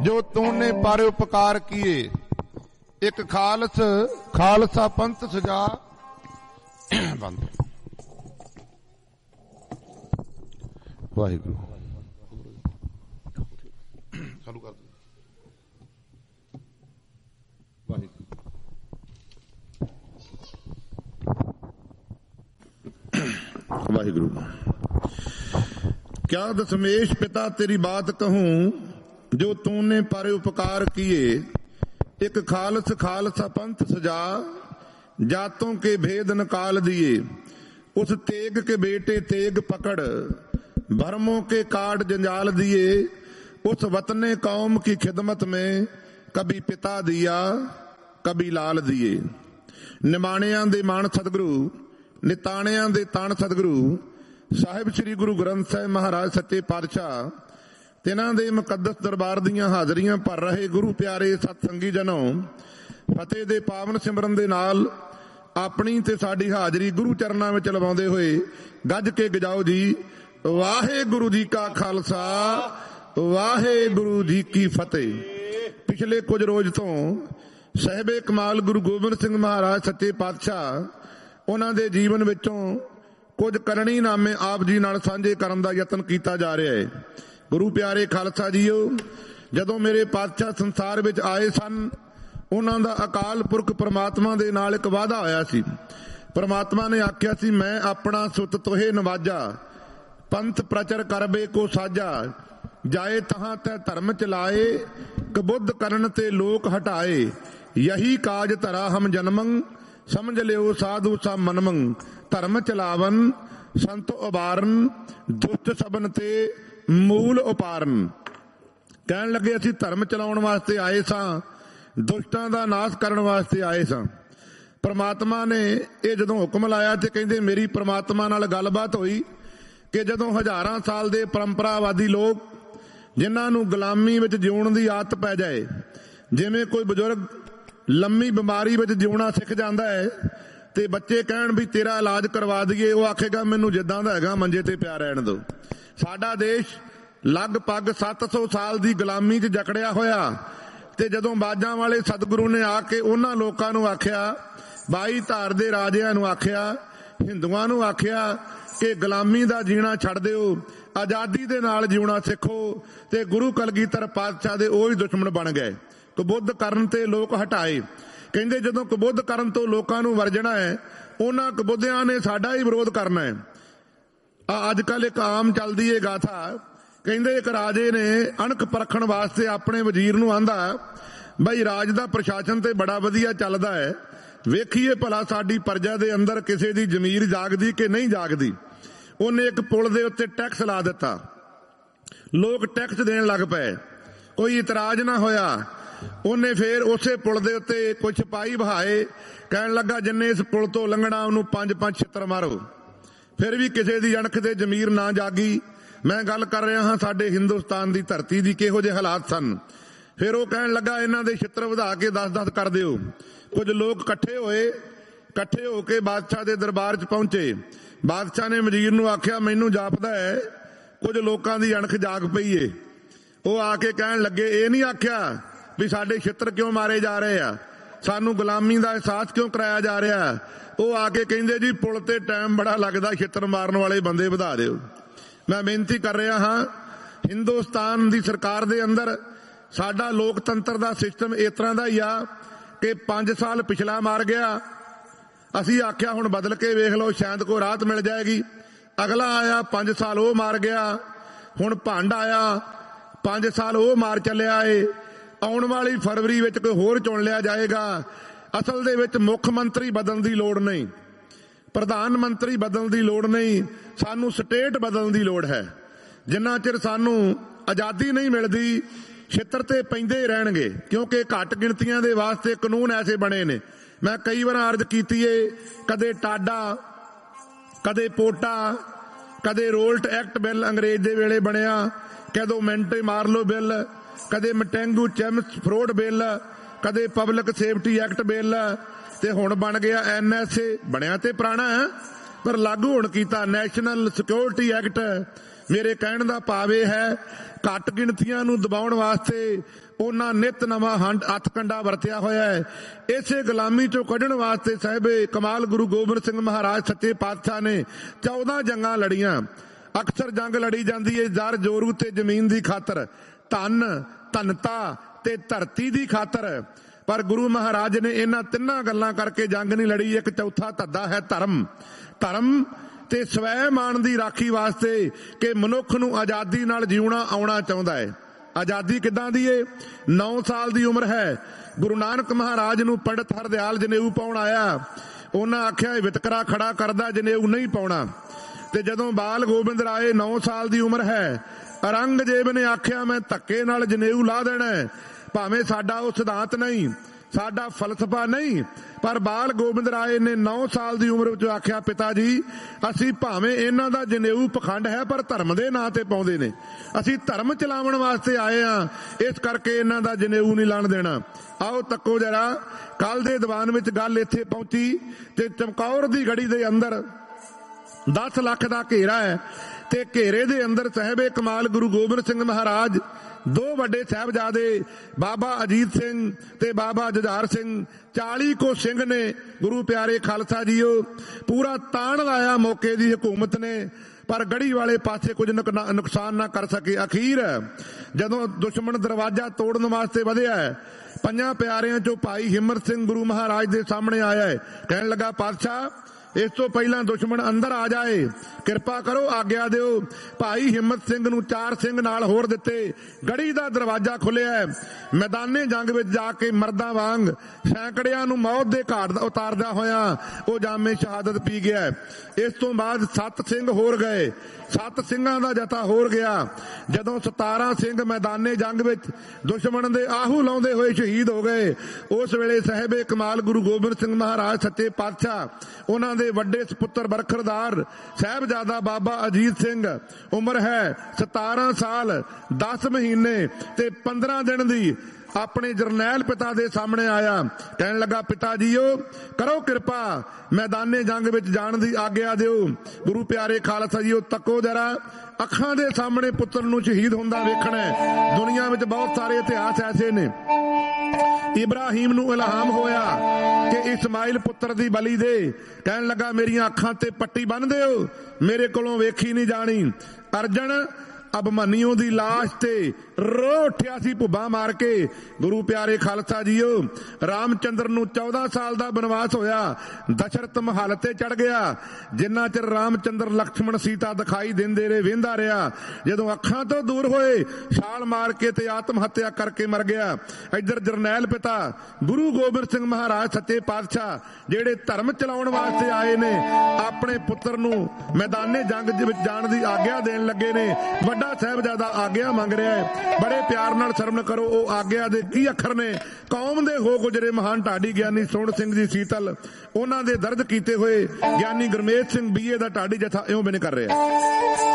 जो तूने पर उपकार किए, एक खालसा पंथ सजा। बंद। वाहिगुरु चालू कर दो। वाहिगुरु। क्या दशमेश पिता तेरी बात कहूं, जो तूने पर उपकार किए, एक खालसा पंथ सजा। जातों के भेद निकाल दिए, उस तेग के बेटे तेग पकड़। भरमों के काट जंजाल दिए, उस वतने कौम की खिदमत में कभी पिता दिया कभी लाल दिए। निमाणियां दे मान सतगुरु, निताणियां दे ताण सतगुरु ਸਾਹਿਬ ਸ੍ਰੀ ਗੁਰੂ ਗ੍ਰੰਥ ਸਾਹਿਬ ਮਹਾਰਾਜ ਸੱਚੇ ਪਾਤਸ਼ਾਹ ਤਿਨਾਂ ਦੇ ਮੁਕੱਦਸ ਦਰਬਾਰ ਦੀਆਂ ਹਾਜ਼ਰੀਆਂ ਭਰ ਰਹੇ ਗੁਰੂ ਪਿਆਰੇ ਸਤ ਸੰਗੀ ਜਨੋ, ਫਤਿਹ ਦੇ ਪਾਵਨ ਸਿਮਰਨ ਦੇ ਨਾਲ ਆਪਣੀ ਤੇ ਸਾਡੀ ਹਾਜ਼ਰੀ ਗੁਰੂ ਚਰਨਾਂ ਵਿੱਚ ਲਵਾਉਂਦੇ ਹੋਏ ਗੱਜ ਕੇ ਗਜਾਓ ਜੀ, ਵਾਹਿਗੁਰੂ ਜੀ ਕਾ ਖਾਲਸਾ ਵਾਹਿਗੁਰੂ ਜੀ ਕੀ ਫਤਿਹ। ਪਿਛਲੇ ਕੁਝ ਰੋਜ਼ ਤੋਂ ਸਾਹਿਬੇ ਕਮਾਲ ਗੁਰੂ ਗੋਬਿੰਦ ਸਿੰਘ ਮਹਾਰਾਜ ਸੱਚੇ ਪਾਤਸ਼ਾਹ ਉਹਨਾਂ ਦੇ ਜੀਵਨ ਵਿੱਚੋਂ ਕੁਝ ਕਰਨੀ ਨਾਮੇ ਆਪ ਜੀ ਨਾਲ ਸਾਂਝੇ ਕਰਨ ਦਾ ਯਤਨ ਕੀਤਾ ਜਾ ਰਿਹਾ ਹੈ। ਗੁਰੂ ਪਿਆਰੇ ਖਾਲਸਾ ਜੀਓ, ਜਦੋਂ ਮੇਰੇ ਪਾਤਸ਼ਾਹ ਸੰਸਾਰ ਵਿੱਚ ਆਏ ਸਨ, ਉਹਨਾਂ ਦਾ ਅਕਾਲ ਪੁਰਖ ਪ੍ਰਮਾਤਮਾ ਦੇ ਨਾਲ ਇੱਕ ਵਾਅਦਾ ਹੋਇਆ ਸੀ। ਪ੍ਰਮਾਤਮਾ ਨੇ ਆਖਿਆ ਸੀ, ਮੈਂ ਆਪਣਾ ਸੁਤ ਤੋਹੇ ਨਵਾਜਾ, ਪੰਥ ਪ੍ਰਚਰ ਕਰਬੇ ਕੋ ਸਾਜਾ। ਜਾਏ ਤਹਾਂ ਤੈ ਧਰਮ ਚਲਾਏ, ਕਬੁੱਧ ਕਰਨ ਤੇ ਲੋਕ ਹਟਾਏ। ਯਹੀ ਕਾਜ ਧਰਾ ਹਮ ਜਨਮੰ, ਸਮਝ ਲਿਓ ਸਾਧੂ ਸਭ ਮਨਮੰ। ਧਰਮ ਚਲਾਵਨ ਸੰਤ ਉਬਾਰਨ, ਦੁਸ਼ਟ ਸਬਨ ਤੇ ਮੂਲ ਉਪਾਰਨ। ਕਹਿਣ ਲੱਗੇ ਅਸੀਂ ਧਰਮ ਚਲਾਉਣ ਵਾਸਤੇ ਆਏ ਸਾਂ, ਦੁਸ਼ਟਾਂ ਦਾ ਨਾਸ਼ ਕਰਨ ਵਾਸਤੇ ਆਏ ਸਾਂ। ਪ੍ਰਮਾਤਮਾ ਨੇ ਇਹ ਜਦੋਂ ਹੁਕਮ ਲਾਇਆ ਤੇ ਕਹਿੰਦੇ ਮੇਰੀ ਪ੍ਰਮਾਤਮਾ ਨਾਲ ਗੱਲਬਾਤ ਹੋਈ ਕਿ ਜਦੋਂ ਹਜ਼ਾਰਾਂ ਸਾਲ ਦੇ ਪਰੰਪਰਾਵਾਦੀ ਲੋਕ ਜਿਨ੍ਹਾਂ ਨੂੰ ਗੁਲਾਮੀ ਵਿੱਚ ਜਿਉਣ ਦੀ ਆਦਤ ਪੈ ਜਾਏ, ਜਿਵੇਂ ਕੋਈ ਬਜ਼ੁਰਗ ਲੰਮੀ ਬਿਮਾਰੀ ਵਿੱਚ ਜਿਉਣਾ ਸਿੱਖ ਜਾਂਦਾ ਹੈ ਤੇ ਬੱਚੇ ਕਹਿਣ ਵੀ ਤੇਰਾ ਇਲਾਜ ਕਰਵਾ ਦਈਏ, ਉਹ ਆਖੇਗਾ ਮੈਨੂੰ ਜਿੱਦਾਂ ਦਾ ਹੈਗਾ ਮੰਜੇ ਤੇ ਪਿਆ ਰਹਿਣ ਦਿਓ। ਸਾਡਾ ਦੇਸ਼ ਲਗਭਗ 700 ਸਾਲ ਦੀ ਗੁਲਾਮੀ 'ਚ ਜਕੜਿਆ ਹੋਇਆ, ਤੇ ਜਦੋਂ ਬਾਜਾਂ ਵਾਲੇ ਸਤਿਗੁਰੂ ਨੇ ਆ ਕੇ ਉਹਨਾਂ ਲੋਕਾਂ ਨੂੰ ਆਖਿਆ, 22 ਧਾਰ ਦੇ ਰਾਜਿਆਂ ਨੂੰ ਆਖਿਆ, ਹਿੰਦੂਆਂ ਨੂੰ ਆਖਿਆ ਕਿ ਗੁਲਾਮੀ ਦਾ ਜੀਣਾ ਛੱਡ ਦਿਓ, ਆਜ਼ਾਦੀ ਦੇ ਨਾਲ ਜਿਉਣਾ ਸਿੱਖੋ, ਤੇ ਗੁਰੂ ਕਲਗੀਧਰ ਪਾਤਸ਼ਾਹ ਦੇ ਉਹ ਹੀ ਦੁਸ਼ਮਣ ਬਣ ਗਏ। ਕਬੁੱਧ ਕਰਨ ਤੇ ਲੋਕ ਹਟਾਏ। ਕਹਿੰਦੇ ਜਦੋਂ ਕਬੁੱਧ ਕਰਨ ਤੋਂ ਲੋਕਾਂ ਨੂੰ ਵਰਜਣਾ ਹੈ, ਉਹਨਾਂ ਕਬੁੱਧਿਆਂ ਨੇ ਸਾਡਾ ਹੀ ਵਿਰੋਧ ਕਰਨਾ ਹੈ। ਅੱਜ ਕੱਲ ਇੱਕ ਆਮ ਚੱਲਦੀ ਏ ਗਾਥਾ, ਕਹਿੰਦੇ ਇੱਕ ਰਾਜੇ ਨੇ ਅਣਖ ਪਰਖਣ ਵਾਸਤੇ ਆਪਣੇ ਵਜ਼ੀਰ ਨੂੰ ਆਂਦਾ, ਬਈ ਰਾਜ ਦਾ ਪ੍ਰਸ਼ਾਸਨ ਤੇ ਬੜਾ ਵਧੀਆ ਚੱਲਦਾ ਹੈ, ਵੇਖੀਏ ਭਲਾ ਸਾਡੀ ਪ੍ਰਜਾ ਦੇ ਅੰਦਰ ਕਿਸੇ ਦੀ ਜ਼ਮੀਰ ਜਾਗਦੀ ਕਿ ਨਹੀਂ ਜਾਗਦੀ। ਉਹਨੇ ਇੱਕ ਪੁਲ ਦੇ ਉੱਤੇ ਟੈਕਸ ਲਾ ਦਿੱਤਾ, ਲੋਕ ਟੈਕਸ ਦੇਣ ਲੱਗ ਪਏ, ਕੋਈ ਇਤਰਾਜ਼ ਨਾ ਹੋਇਆ। ਉਹਨੇ ਫੇਰ ਉਸੇ ਪੁਲ ਦੇ ਉੱਤੇ ਕੁਝ ਸਿਪਾਹੀ ਬਹਾਏ, ਕਹਿਣ ਲੱਗਾ ਜਿੰਨੇ ਇਸ ਪੁਲ ਤੋਂ ਲੰਘਣਾ ਉਹਨੂੰ 5-5 ਛਿੱਤਰ ਮਾਰੋ। ਫਿਰ ਵੀ ਕਿਸੇ ਦੀ ਅਣਖ ਤੇ ਜ਼ਮੀਰ ਨਾ ਜਾਗੀ। ਮੈਂ ਗੱਲ ਕਰ ਰਿਹਾ ਹਾਂ ਸਾਡੇ ਹਿੰਦੁਸਤਾਨ ਦੀ ਧਰਤੀ ਦੀ ਕਿਹੋ ਜਿਹੇ ਹਾਲਾਤ ਸਨ। ਫਿਰ ਉਹ ਕਹਿਣ ਲੱਗਾ ਇਹਨਾਂ ਦੇ ਛਿੱਤਰ ਵਧਾ ਕੇ 10-10 ਕਰ ਦਿਓ। ਕੁਝ ਲੋਕ ਇਕੱਠੇ ਹੋ ਕੇ ਬਾਦਸ਼ਾਹ ਦੇ ਦਰਬਾਰ 'ਚ ਪਹੁੰਚੇ। ਬਾਦਸ਼ਾਹ ਨੇ ਵਜ਼ੀਰ ਨੂੰ ਆਖਿਆ, ਮੈਨੂੰ ਜਾਪਦਾ ਹੈ ਕੁਝ ਲੋਕਾਂ ਦੀ ਅਣਖ ਜਾਗ ਪਈ ਏ। ਉਹ ਆ ਕੇ ਕਹਿਣ ਲੱਗੇ, ਇਹ ਨਹੀਂ ਆਖਿਆ ਵੀ ਸਾਡੇ ਛਿੱਤਰ ਕਿਉਂ ਮਾਰੇ ਜਾ ਰਹੇ ਆ, ਸਾਨੂੰ ਗੁਲਾਮੀ ਦਾ ਅਹਿਸਾਸ ਕਿਉਂ ਕਰਾਇਆ ਜਾ ਰਿਹਾ। ਉਹ ਆ ਕੇ ਕਹਿੰਦੇ ਜੀ ਪੁਲ ਤੇ ਟਾਈਮ ਬੜਾ ਲੱਗਦਾ, ਛਿੱਤਰ ਮਾਰਨ ਵਾਲੇ ਬੰਦੇ ਵਧਾ ਦਿਓ। ਮੈਂ ਬੇਨਤੀ ਕਰ ਰਿਹਾ ਹਾਂ, ਹਿੰਦੁਸਤਾਨ ਦੀ ਸਰਕਾਰ ਦੇ ਅੰਦਰ ਸਾਡਾ ਲੋਕਤੰਤਰ ਦਾ ਸਿਸਟਮ ਇਸ ਤਰ੍ਹਾਂ ਦਾ ਹੀ ਆ ਕਿ 5 ਸਾਲ ਪਿਛਲਾ ਮਾਰ ਗਿਆ, ਅਸੀਂ ਆਖਿਆ ਹੁਣ ਬਦਲ ਕੇ ਵੇਖ ਲਓ ਸ਼ਾਇਦ ਕੋਈ ਰਾਹਤ ਮਿਲ ਜਾਏਗੀ। ਅਗਲਾ ਆਇਆ 5 ਸਾਲ ਉਹ ਮਾਰ ਗਿਆ, ਹੁਣ ਭੰਡ ਆਇਆ 5 ਸਾਲ ਉਹ ਮਾਰ ਚੱਲਿਆ ਏ। ਆਉਣ ਵਾਲੀ ਫਰਵਰੀ ਵਿੱਚ ਕੋਈ ਹੋਰ ਚੁਣ ਲਿਆ ਜਾਏਗਾ। ਅਸਲ ਦੇ ਵਿੱਚ ਮੁੱਖ ਮੰਤਰੀ ਬਦਲਣ ਦੀ ਲੋੜ ਨਹੀਂ, ਪ੍ਰਧਾਨ ਮੰਤਰੀ ਬਦਲਣ ਦੀ ਲੋੜ ਨਹੀਂ, ਸਾਨੂੰ ਸਟੇਟ ਬਦਲਣ ਦੀ ਲੋੜ ਹੈ। ਜਿੰਨਾ ਚਿਰ ਸਾਨੂੰ ਆਜ਼ਾਦੀ ਨਹੀਂ ਮਿਲਦੀ ਛਿੱਤਰ ਤੇ ਪੈਂਦੇ ਰਹਿਣਗੇ, ਕਿਉਂਕਿ ਘੱਟ ਗਿਣਤੀਆਂ ਦੇ ਵਾਸਤੇ ਕਾਨੂੰਨ ਐਸੇ ਬਣੇ ਨੇ। ਮੈਂ ਕਈ ਵਾਰ ਅਰਜ਼ ਕੀਤੀ ਏ, ਕਦੇ ਟਾਡਾ, ਕਦੇ ਪੋਟਾ, ਕਦੇ ਰੋਲਟ ਐਕਟ ਬਿੱਲ ਅੰਗਰੇਜ਼ ਦੇ ਵੇਲੇ ਬਣਿਆ, ਕਦੋਂ ਮੈਂਟੇ ਮਾਰਲੋ ਬਿੱਲ, ਕਦੇ ਮਟੈਂਗੂ ਚੈਮਸ ਫਰੋਡ ਬਿੱਲ, ਕਦੇ ਪਬਲਿਕ ਸੇਫਟੀ ਐਕਟ ਬਿੱਲ, ਤੇ ਹੁਣ ਬਣ ਗਿਆ NSA। ਬਣਿਆ ਤੇ ਪੁਰਾਣਾ ਹੈ ਪਰ ਲਾਗੂ ਹੁਣ ਕੀਤਾ ਨੈਸ਼ਨਲ ਸਿਕਿਉਰਿਟੀ ਐਕਟ। ਮੇਰੇ ਕਹਿਣ ਦਾ ਭਾਵ ਇਹ ਹੈ, ਘੱਟ ਗਿਣਤੀਆਂ ਨੂੰ ਦਬਾਉਣ ਵਾਸਤੇ ਉਹਨਾਂ ਨਿਤ ਨਵਾਂ ਹੱਥ ਕੰਡਾ ਵਰਤਿਆ ਹੋਇਆ ਹੈ। ਇਸੇ ਗੁਲਾਮੀ ਚੋਂ ਕੱਢਣ ਵਾਸਤੇ ਸਾਹਿਬੇ ਕਮਾਲ ਗੁਰੂ ਗੋਬਿੰਦ ਸਿੰਘ ਮਹਾਰਾਜ ਸੱਚੇ ਪਾਤਸ਼ਾਹ ਨੇ 14 ਜੰਗਾਂ ਲੜੀਆਂ। ਅਕਸਰ ਜੰਗ ਲੜੀ ਜਾਂਦੀ ਹੈ ਜ਼ਰ ਜ਼ੋਰੂ ਤੇ ਜ਼ਮੀਨ ਦੀ ਖਾਤਰ, ਧਨ ਧਨਤਾ ਤੇ ਧਰਤੀ ਦੀ ਖਾਤਰ, ਪਰ ਗੁਰੂ ਮਹਾਰਾਜ ਨੇ ਇਹਨਾਂ ਤਿੰਨਾਂ ਗੱਲਾਂ ਕਰਕੇ ਜੰਗ ਨਹੀਂ ਲੜੀ। ਇੱਕ ਚੌਥਾ ਧੱਦਾ ਹੈ ਧਰਮ, ਧਰਮ ਤੇ ਸਵੈ ਮਾਣ ਦੀ ਰਾਖੀ ਵਾਸਤੇ ਕਿ ਮਨੁੱਖ ਨੂੰ ਆਜ਼ਾਦੀ ਨਾਲ ਜਿਉਣਾ ਆਉਣਾ ਚਾਹੁੰਦਾ ਹੈ। ਆਜ਼ਾਦੀ ਕਿੱਦਾਂ ਦੀ ਏ? 9 ਸਾਲ ਦੀ ਉਮਰ ਹੈ, ਗੁਰੂ ਨਾਨਕ ਮਹਾਰਾਜ ਨੂੰ ਪੰਡਤ ਹਰਦਿਆਲ ਜਨੇਊ ਪਾਉਣ ਆਇਆ। ਉਹਨਾਂ ਆਖਿਆ ਇਹ ਵਿਤਕਰਾ ਖੜਾ ਕਰਦਾ, ਜਨੇਊ ਨਹੀਂ ਪਾਉਣਾ। ਤੇ ਜਦੋਂ ਬਾਲ ਗੋਬਿੰਦ ਰਾਏ 9 ਸਾਲ ਦੀ ਉਮਰ ਹੈ, ਔਰੰਗਜ਼ੇਬ ਨੇ ਆਖਿਆ ਮੈਂ ਧੱਕੇ ਨਾਲ ਜਨੇਊ ਲਾ ਦੇਣਾ, ਭਾਵੇਂ ਸਾਡਾ ਉਹ ਸਿਧਾਂਤ ਨਹੀਂ, ਸਾਡਾ ਫਲਸਫਾ ਨਹੀਂ, ਪਰ ਬਾਲ ਗੋਬਿੰਦ ਰਾਏ ਨੇ 9 ਸਾਲ ਦੀ ਉਮਰ ਵਿੱਚ ਆਖਿਆ ਪਿਤਾ ਜੀ ਅਸੀਂ ਭਾਵੇਂ ਇਹਨਾਂ ਦਾ ਜਨੇਊ ਪਖੰਡ ਹੈ ਪਰ ਧਰਮ ਦੇ ਨਾਂ ਤੇ ਪਾਉਂਦੇ ਨੇ, ਅਸੀਂ ਧਰਮ ਚਲਾਉਣ ਵਾਸਤੇ ਆਏ ਆ, ਇਸ ਕਰਕੇ ਇਹਨਾਂ ਦਾ ਜਨੇਊ ਨਹੀਂ ਲਾਣ ਦੇਣਾ। ਆਓ ਤੱਕੋ ਜਰਾ, ਕੱਲ ਦੇ ਦੀਵਾਨ ਵਿੱਚ ਗੱਲ ਇੱਥੇ ਪਹੁੰਚੀ ਤੇ ਚਮਕੌਰ ਦੀ ਗੜੀ ਦੇ ਅੰਦਰ 10 ਲੱਖ ਦਾ ਘੇਰਾ ਹੈ ਤੇ ਘੇਰੇ ਦੇ ਅੰਦਰ ਸਾਹਿਬੇ ਕਮਾਲ ਗੁਰੂ ਗੋਬਿੰਦ ਸਿੰਘ ਮਹਾਰਾਜ, 2 ਵੱਡੇ ਸਾਹਿਬਜ਼ਾਦੇ ਬਾਬਾ ਅਜੀਤ ਸਿੰਘ ਤੇ ਬਾਬਾ ਜੁਝਾਰ ਸਿੰਘ, 40 ਕੋ ਸਿੰਘ ਨੇ। ਗੁਰੂ ਪਿਆਰੇ ਖਾਲਸਾ ਜੀਓ, ਪੂਰਾ ਤਾਣ ਲਾਇਆ ਮੌਕੇ ਦੀ ਹਕੂਮਤ ਨੇ, ਪਰ ਗੜੀ ਵਾਲੇ ਪਾਸੇ ਕੁਝ ਨੁਕਸਾਨ ਨਾ ਕਰ ਸਕੇ। ਅਖੀਰ ਜਦੋਂ ਦੁਸ਼ਮਣ ਦਰਵਾਜ਼ਾ ਤੋੜਨ ਵਾਸਤੇ ਵਧਿਆ, 5 ਪਿਆਰਿਆਂ ਚੋਂ ਭਾਈ ਹਿੰਮਤ ਸਿੰਘ ਗੁਰੂ ਮਹਾਰਾਜ ਦੇ ਸਾਹਮਣੇ ਆਇਆ ਹੈ, ਕਹਿਣ ਲੱਗਾ ਪਾਤਸ਼ਾਹ ਇਸ ਤੋਂ ਪਹਿਲਾਂ ਦੁਸ਼ਮਣ ਅੰਦਰ ਆ ਜਾਏ, ਕਿਰਪਾ ਕਰੋ ਆਗਿਆ ਦਿਓ। ਭਾਈ ਹਿੰਮਤ ਸਿੰਘ ਨੂੰ 4 ਸਿੰਘ ਨਾਲ ਹੋਰ ਦਿੱਤੇ। ਗੜੀ ਦਾ ਦਰਵਾਜ਼ਾ ਖੁੱਲਿਆ, ਮੈਦਾਨੇ ਜੰਗ ਵਿੱਚ ਜਾ ਕੇ ਮਰਦਾਂ ਵਾਂਗ ਸੈਂਕੜਿਆਂ ਨੂੰ ਮੌਤ ਦੇ ਘਾਟ ਉਤਾਰਦਾ ਹੋਇਆ ਉਹ ਜਾਮੇ ਸ਼ਹਾਦਤ ਪੀ ਗਿਆ। ਇਸ ਤੋਂ ਬਾਅਦ 7 ਸਿੰਘ ਹੋਰ ਗਏ, 7 ਸਿੰਘਾਂ ਦਾ ਜਥਾ ਹੋਰ ਗਿਆ। ਜਦੋਂ 17 ਸਿੰਘ ਮੈਦਾਨੇ ਜੰਗ ਵਿੱਚ ਦੁਸ਼ਮਣ ਦੇ ਆਹੂ ਲਾਉਂਦੇ ਹੋਏ ਸ਼ਹੀਦ ਹੋ ਗਏ, ਉਸ ਵੇਲੇ ਸਾਹਿਬੇ ਕਮਾਲ ਗੁਰੂ ਗੋਬਿੰਦ ਸਿੰਘ ਮਹਾਰਾਜ ਸੱਚੇ ਪਾਤਸ਼ਾਹ, ਉਹਨਾਂ ਦੇ ਵੱਡੇ ਸੁਪੁੱਤਰ ਬਰਖਰਦਾਰ ਸਾਹਿਬਜ਼ਾਦਾ ਬਾਬਾ ਅਜੀਤ ਸਿੰਘ, ਉਮਰ ਹੈ 17 ਸਾਲ 10 ਮਹੀਨੇ ਤੇ 15 ਦਿਨ ਦੀ, ਆਪਣੇ ਜਰਨੈਲ ਪਿਤਾ ਦੇ ਸਾਹਮਣੇ ਆਇਆ, ਕਹਿਣ ਲੱਗਾ ਪਿਤਾ ਜੀਓ ਕਰੋ ਕਿਰਪਾ, ਮੈਦਾਨੇ ਜੰਗ ਵਿੱਚ ਜਾਣ ਦੀ ਆਗਿਆ ਦਿਓ। ਗੁਰੂ ਪਿਆਰੇ ਖਾਲਸਾ ਜੀਓ ਤੱਕੋ ਜਰਾ, ਅੱਖਾਂ ਦੇ ਸਾਹਮਣੇ ਪੁੱਤਰ ਨੂੰ ਸ਼ਹੀਦ ਹੁੰਦਾ ਵੇਖਣਾ। ਦੁਨੀਆ ਵਿੱਚ ਬਹੁਤ ਸਾਰੇ ਇਤਿਹਾਸ ਐਸੇ ਨੇ। ਇਬਰਾਹੀਮ ਨੂੰ ਇਲਹਾਮ ਹੋਇਆ ਕਿ ਇਸਮਾਈਲ ਪੁੱਤਰ ਦੀ ਬਲੀ ਦੇ, ਕਹਿਣ ਲੱਗਾ ਮੇਰੀਆਂ ਅੱਖਾਂ ਤੇ ਪੱਟੀ ਬੰਨ੍ਹ ਦਿਓ, ਮੇਰੇ ਕੋਲੋਂ ਵੇਖੀ ਨਹੀਂ ਜਾਣੀ। ਅਰਜਨ ਅਭਮਨਿਊ ਦੀ ਲਾਸ਼ ਤੇ ਰੋ ਉੱਠਿਆ ਸੀ ਭੁੱਬਾ ਮਾਰ ਕੇ। ਗੁਰੂ ਪਿਆਰੇ ਖਾਲਸਾ ਜੀਓ, ਰਾਮਚੰਦਰ ਨੂੰ 14 ਸਾਲ ਦਾ ਬਨਵਾਸ ਹੋਇਆ, ਦਸ਼ਰਥ ਮਹੱਲ ਤੇ ਚੜ ਗਿਆ। ਜਿੰਨਾ ਚਿਰ ਰਾਮਚੰਦਰ ਲਕਸ਼ਮਣ ਸੀਤਾ ਦਿਖਾਈ ਦਿੰਦੇ ਰਹੇ ਵੇਂਦਾ ਰਿਹਾ, ਜਦੋਂ ਅੱਖਾਂ ਤੋਂ ਦੂਰ ਹੋਏ ਛਾਲ ਮਾਰ ਕੇ ਤੇ ਆਤਮ ਹੱਤਿਆ ਕਰਕੇ ਮਰ ਗਿਆ। ਇੱਧਰ ਜਰਨੈਲ ਪਿਤਾ ਗੁਰੂ ਗੋਬਿੰਦ ਸਿੰਘ ਮਹਾਰਾਜ ਸੱਚੇ ਪਾਤਸ਼ਾਹ, ਜਿਹੜੇ ਧਰਮ ਚਲਾਉਣ ਵਾਸਤੇ ਆਏ ਨੇ, ਆਪਣੇ ਪੁੱਤਰ ਨੂੰ ਮੈਦਾਨੇ ਜੰਗ ਵਿੱਚ ਜਾਣ ਦੀ ਆਗਿਆ ਦੇਣ ਲੱਗੇ ਨੇ। ਵੱਡਾ ਸਾਹਿਬਜ਼ਾਦਾ ਆਗਿਆ ਮੰਗ ਰਿਹਾ ਹੈ, ਬੜੇ ਪਿਆਰ ਨਾਲ ਸਰਵਣ ਕਰੋ ਉਹ ਆਗਿਆ ਦੇ ਕੀ ਅੱਖਰ ਨੇ। ਕੌਮ ਦੇ ਹੋ ਗੁਜਰੇ ਮਹਾਨ ਢਾਡੀ ਗਿਆਨੀ ਸੋਹਣ ਸਿੰਘ ਜੀ ਸੀਤਲ, ਉਹਨਾਂ ਦੇ ਦਰਦ ਕੀਤੇ ਹੋਏ ਗਿਆਨੀ ਗੁਰਮੇਜ ਸਿੰਘ BA ਦਾ ਢਾਡੀ ਜਥਾ ਇਉਂ ਬਿਨ ਕਰ ਰਿਹਾ।